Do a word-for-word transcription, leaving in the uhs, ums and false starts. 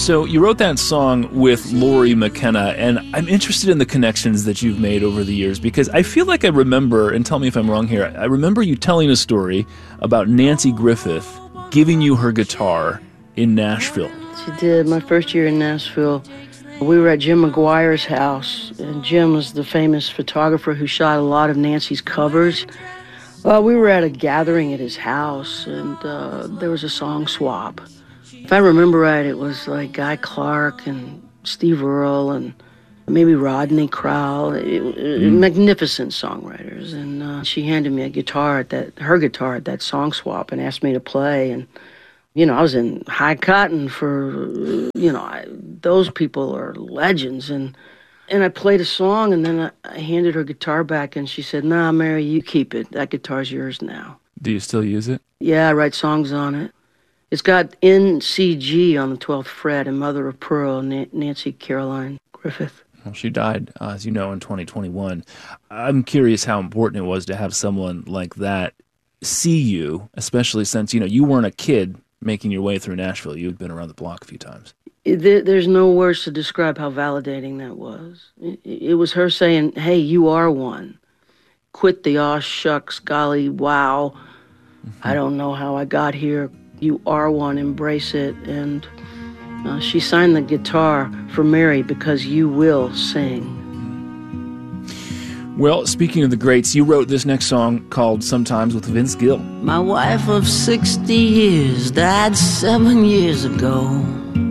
So you wrote that song with Lori McKenna, and I'm interested in the connections that you've made over the years, because I feel like I remember, and tell me if I'm wrong here, I remember you telling a story about Nanci Griffith giving you her guitar in Nashville. She did. My first year in Nashville, we were at Jim McGuire's house, and Jim was the famous photographer who shot a lot of Nanci's covers. Well, we were at a gathering at his house, and uh, there was a song swap. If I remember right, it was like Guy Clark and Steve Earle and maybe Rodney Crowell, it, it, mm. magnificent songwriters. And uh, she handed me a guitar at that, her guitar at that song swap, and asked me to play. And you know, I was in high cotton for, you know, I, those people are legends. And and I played a song, and then I, I handed her guitar back, and she said, "Nah, Mary, you keep it. That guitar's yours now." Do you still use it? Yeah, I write songs on it. It's got N C G on the twelfth fret and Mother of Pearl, Na- Nanci Caroline Griffith. Well, she died, uh, as you know, in twenty twenty-one. I'm curious how important it was to have someone like that see you, especially since, you know, you weren't a kid making your way through Nashville. You'd been around the block a few times. It, there's no words to describe how validating that was. It, it was her saying, "Hey, you are one. Quit the aw shucks, golly, wow. Mm-hmm. I don't know how I got here. You are one, embrace it." And uh, she signed the guitar for Mary because you will sing. Well, speaking of the greats, you wrote this next song called Sometimes with Vince Gill. My wife of sixty years died seven years ago.